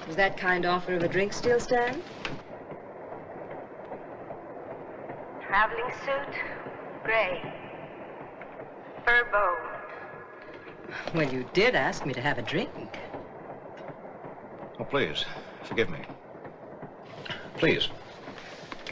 Does that kind offer of a drink still stand? Traveling suit, gray. Fur bow. Well, you did ask me to have a drink. Oh, please, forgive me. Please.